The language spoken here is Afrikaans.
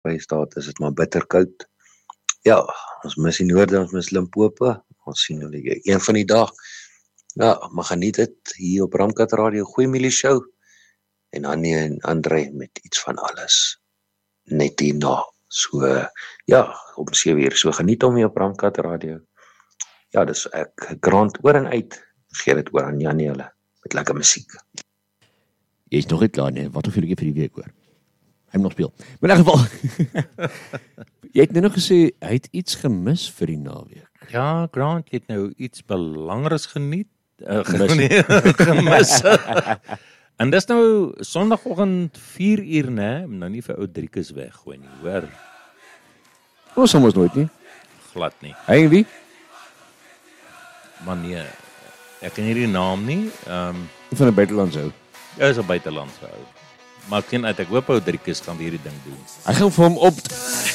Vrystaat is dit maar bitterkoud. Ja, ons mis die Noorde, ons mis Limpopo. Ons sien hulle een van die dag. Ja, maar geniet dit hier op Ramkat Radio, Goeie Mielie Show. En Annie en André met iets van alles. Net hierna. So, ja, om 7:00. So geniet hom hier op Ramkat Radio. Ja, dis ek grant oor en uit. Gee dit oor aan Janie hulle met lekker musiek. Jy is nog niet klaar, nee. Wat of jullie vir die week hoor? Hy moet nog speel. Maar in ieder geval, jy het nou nog gesê, hy het iets gemis vir die naweek. Ja, Grant, jy het nou iets belangriks gemis. En dis nou Sondagoggend 4:00, né? Nou nie vir ou Driekus weggooi nie, hoor. Ons soms nooit nie. Glad nie. Hy en wie? Maar nee, ek ken hierdie naam nie. Van 'n buitelandse ou. Hy is 'n buitelandse ou. Maar ek ken uit, ek hoop ou Driekus gaan hierdie ding doen. Hy gaan vir hom op